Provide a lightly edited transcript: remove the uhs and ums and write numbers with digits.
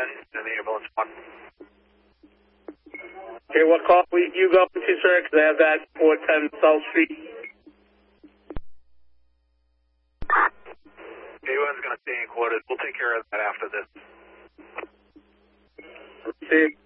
in the ambulance 1. Okay, what call will you go to, sir? Because I have that 410 South Street. A1's going to stay in quarters. We'll take care of that after this. See.